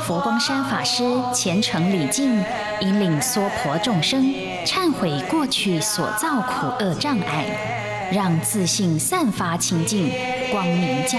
佛光山法师虔诚礼敬，引领娑婆众生忏悔过去所造苦恶障碍，让自信散发清净，光明降